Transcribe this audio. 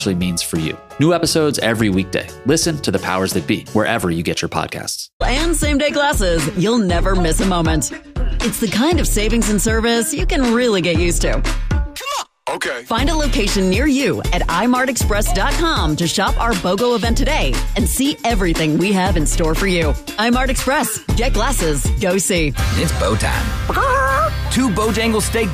means for you. New episodes every weekday. Listen to The Powers That Be wherever you get your podcasts. And same-day glasses. You'll never miss a moment. It's the kind of savings and service you can really get used to. Okay. Find a location near you at imartexpress.com to shop our BOGO event today and see everything we have in store for you. iMart Express. Get glasses. Go see. It's bow time. 2 Bojangles steak